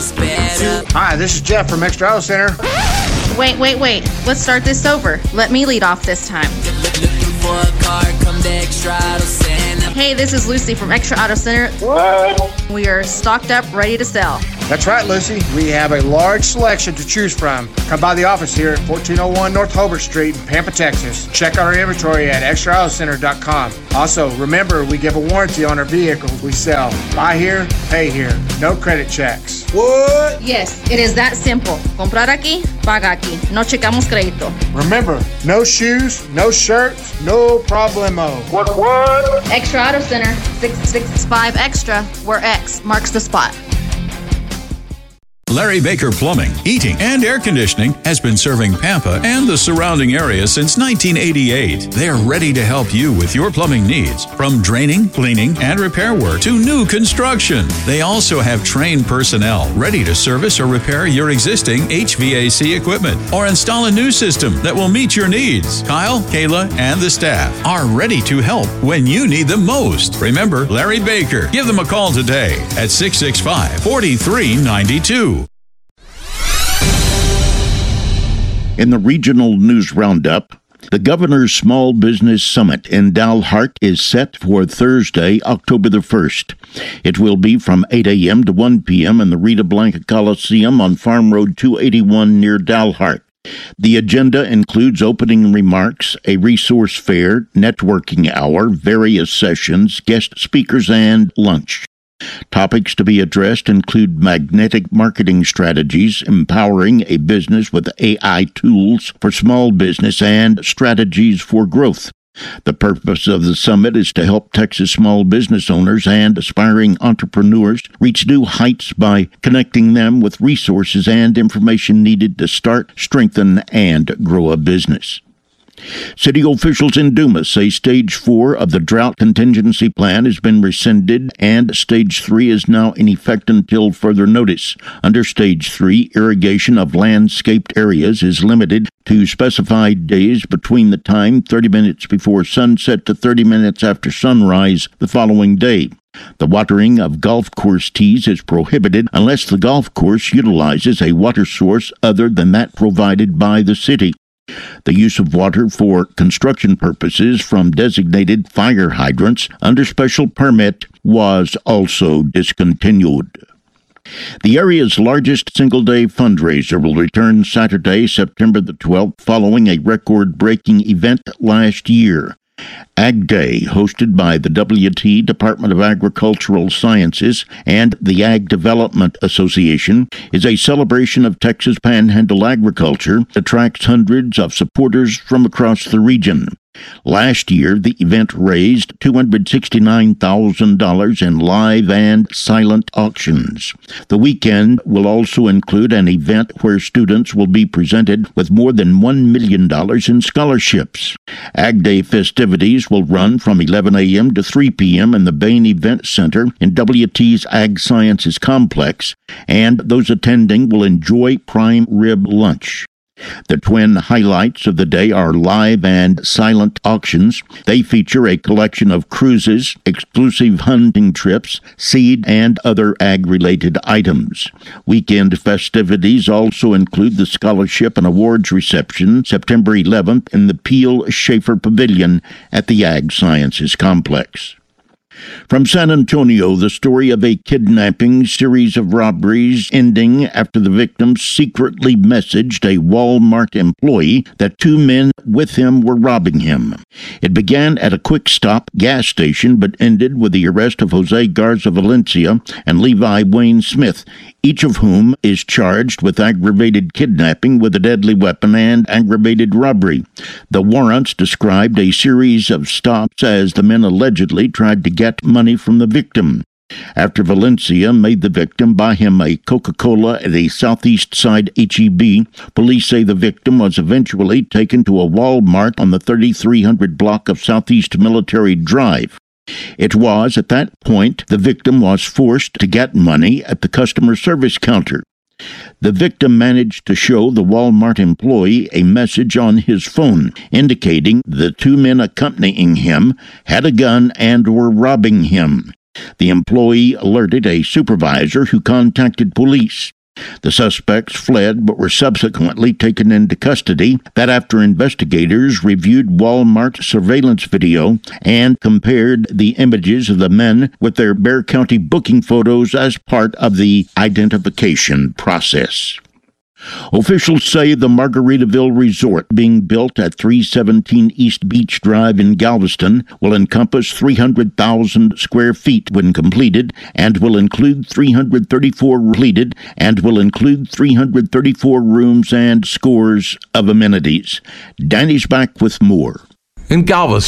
Hi, this is Jeff from Extra Auto Center. Wait. Let's start this over. Let me lead off this time. Hey, this is Lucy from Extra Auto Center. What? We are stocked up, ready to sell. That's right, Lucy. We have a large selection to choose from. Come by the office here at 1401 North Hobart Street in Pampa, Texas. Check out our inventory at extraautocenter.com. Also, remember, we give a warranty on our vehicles we sell. Buy here, pay here. No credit checks. What? Yes, it is that simple. Comprar aquí, paga aquí. No checamos crédito. Remember, no shoes, no shirts, no problemo. What? Extra Auto Center, 665 Extra, where X marks the spot. Larry Baker Plumbing, Heating, and Air Conditioning has been serving Pampa and the surrounding area since 1988. They are ready to help you with your plumbing needs, from draining, cleaning, and repair work to new construction. They also have trained personnel ready to service or repair your existing HVAC equipment or install a new system that will meet your needs. Kyle, Kayla, and the staff are ready to help when you need them most. Remember Larry Baker. Give them a call today at 665-4392. In the regional news roundup, the Governor's Small Business Summit in Dalhart is set for Thursday, October the 1st. It will be from 8 a.m. to 1 p.m. in the Rita Blanca Coliseum on Farm Road 281 near Dalhart. The agenda includes opening remarks, a resource fair, networking hour, various sessions, guest speakers, and lunch. Topics to be addressed include magnetic marketing strategies, empowering a business with AI tools for small business, and strategies for growth. The purpose of the summit is to help Texas small business owners and aspiring entrepreneurs reach new heights by connecting them with resources and information needed to start, strengthen, and grow a business. City officials in Dumas say Stage 4 of the drought contingency plan has been rescinded and Stage 3 is now in effect until further notice. Under Stage 3, irrigation of landscaped areas is limited to specified days between the time 30 minutes before sunset to 30 minutes after sunrise the following day. The watering of golf course tees is prohibited unless the golf course utilizes a water source other than that provided by the city. The use of water for construction purposes from designated fire hydrants under special permit was also discontinued. The area's largest single-day fundraiser will return Saturday, September the 12th, following a record-breaking event last year. Ag Day, hosted by the WT Department of Agricultural Sciences and the Ag Development Association, is a celebration of Texas Panhandle agriculture that attracts hundreds of supporters from across the region. Last year, the event raised $269,000 in live and silent auctions. The weekend will also include an event where students will be presented with more than $1 million in scholarships. Ag Day festivities will run from 11 a.m. to 3 p.m. in the Bain Event Center in WT's Ag Sciences Complex, and those attending will enjoy prime rib lunch. The twin highlights of the day are live and silent auctions. They feature a collection of cruises, exclusive hunting trips, seed, and other ag-related items. Weekend festivities also include the scholarship and awards reception September 11th in the Peel Schaefer Pavilion at the Ag Sciences Complex. From San Antonio, the story of a kidnapping series of robberies ending after the victim secretly messaged a Walmart employee that two men with him were robbing him. It began at a quick stop gas station but ended with the arrest of Jose Garza Valencia and Levi Wayne Smith, each of whom is charged with aggravated kidnapping with a deadly weapon and aggravated robbery. The warrants described a series of stops as the men allegedly tried to get money from the victim. After Valencia made the victim buy him a Coca-Cola at a Southeast Side H-E-B, police say the victim was eventually taken to a Walmart on the 3300 block of Southeast Military Drive. It was at that point the victim was forced to get money at the customer service counter. The victim managed to show the Walmart employee a message on his phone indicating the two men accompanying him had a gun and were robbing him. The employee alerted a supervisor who contacted police. The suspects fled but were subsequently taken into custody. That after investigators reviewed Walmart surveillance video and compared the images of the men with their Bexar County booking photos as part of the identification process. Officials say the Margaritaville Resort being built at 317 East Beach Drive in Galveston will encompass 300,000 square feet when completed and will include 334 rooms and scores of amenities. Danny's back with more. In Galveston.